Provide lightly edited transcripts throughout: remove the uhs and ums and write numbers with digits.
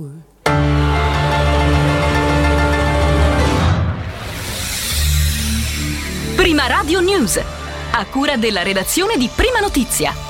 Prima Radio News, a cura della redazione di Prima Notizia.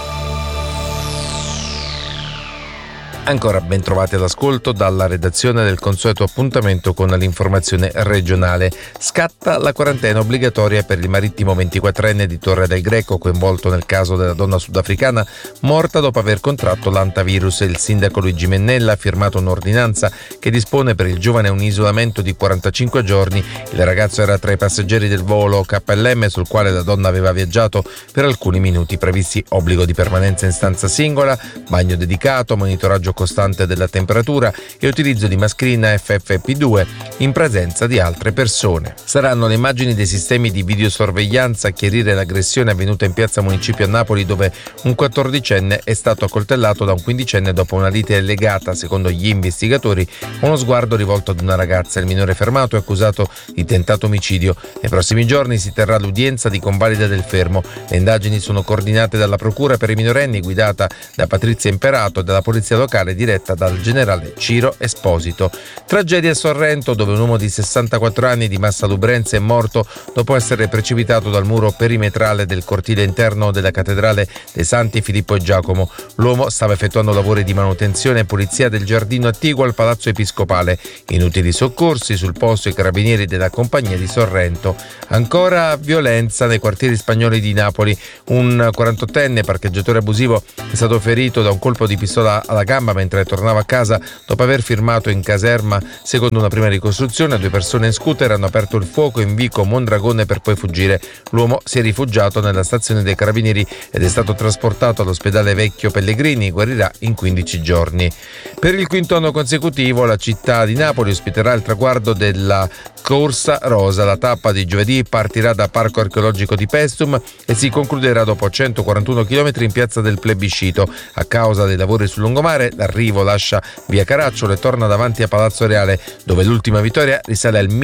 Ancora ben trovati all'ascolto dalla redazione del consueto appuntamento con l'informazione regionale. Scatta la quarantena obbligatoria per il marittimo 24enne di Torre del Greco coinvolto nel caso della donna sudafricana morta dopo aver contratto l'antavirus. Il sindaco Luigi Mennella ha firmato un'ordinanza che dispone per il giovane un isolamento di 45 giorni. Il ragazzo era tra i passeggeri del volo KLM sul quale la donna aveva viaggiato per alcuni minuti. Previsti obbligo di permanenza in stanza singola, bagno dedicato, monitoraggio costante della temperatura e utilizzo di mascherina FFP2 in presenza di altre persone. Saranno le immagini dei sistemi di videosorveglianza a chiarire l'aggressione avvenuta in piazza Municipio a Napoli, dove un 14enne è stato accoltellato da un 15enne dopo una lite legata, secondo gli investigatori, a uno sguardo rivolto ad una ragazza. Il minore fermato è accusato di tentato omicidio. Nei prossimi giorni si terrà l'udienza di convalida del fermo. Le indagini sono coordinate dalla Procura per i minorenni, guidata da Patrizia Imperato, e dalla Polizia Locale diretta dal generale Ciro Esposito. Tragedia a Sorrento, dove un uomo di 64 anni di Massa Lubrense è morto dopo essere precipitato dal muro perimetrale del cortile interno della cattedrale dei Santi Filippo e Giacomo. L'uomo stava effettuando lavori di manutenzione e pulizia del giardino attiguo al Palazzo Episcopale. Inutili soccorsi, sul posto i carabinieri della Compagnia di Sorrento. Ancora violenza nei quartieri spagnoli di Napoli. Un 48enne parcheggiatore abusivo è stato ferito da un colpo di pistola alla gamba mentre tornava a casa dopo aver firmato in caserma. Secondo una prima ricostruzione, 2 persone in scooter hanno aperto il fuoco in Vico Mondragone per poi fuggire. L'uomo si è rifugiato nella stazione dei Carabinieri ed è stato trasportato all'ospedale Vecchio Pellegrini. Guarirà in 15 giorni. Per il quinto anno consecutivo la città di Napoli ospiterà il traguardo della Corsa Rosa. La tappa di giovedì partirà da Parco Archeologico di Pestum e si concluderà dopo 141 km in Piazza del Plebiscito. A causa dei lavori sul lungomare, l'arrivo lascia via Caracciolo e torna davanti a Palazzo Reale, dove l'ultima vittoria risale al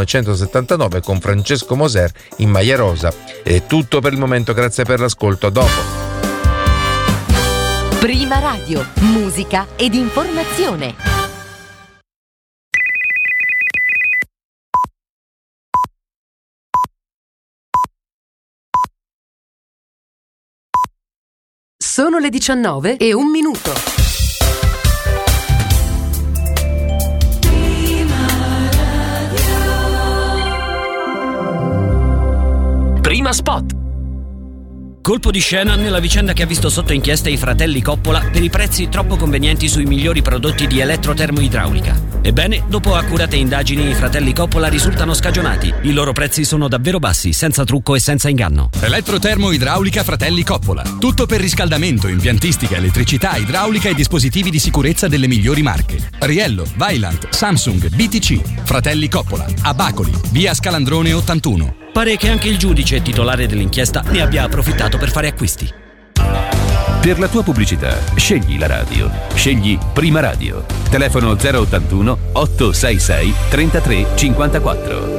1979 con Francesco Moser in maglia rosa. Ed è tutto per il momento, grazie per l'ascolto, a dopo. Prima Radio, musica ed informazione. Sono le 19:01. Prima Spot. Colpo di scena nella vicenda che ha visto sotto inchiesta i fratelli Coppola per i prezzi troppo convenienti sui migliori prodotti di elettrotermoidraulica. Ebbene, dopo accurate indagini, i fratelli Coppola risultano scagionati. I loro prezzi sono davvero bassi, senza trucco e senza inganno. Elettrotermoidraulica Fratelli Coppola. Tutto per riscaldamento, impiantistica, elettricità, idraulica e dispositivi di sicurezza delle migliori marche. Riello, Vaillant, Samsung, BTC. Fratelli Coppola. A Bacoli, via Scalandrone 81. Pare che anche il giudice titolare dell'inchiesta ne abbia approfittato per fare acquisti. Per la tua pubblicità, scegli la radio. Scegli Prima Radio. Telefono 081 866 3354.